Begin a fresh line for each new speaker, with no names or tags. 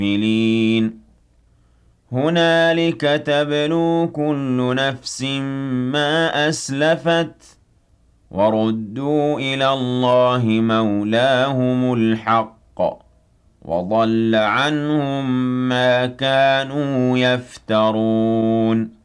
مِلِينَ هُنَالِكَ تَبْلُو كُلُّ نَفْسٍ مَّا أَسْلَفَتْ وَرُدُّوا إِلَى اللَّهِ مَوْلَاهُمُ الْحَقِّ وَضَلَّ عَنْهُم مَّا كَانُوا يَفْتَرُونَ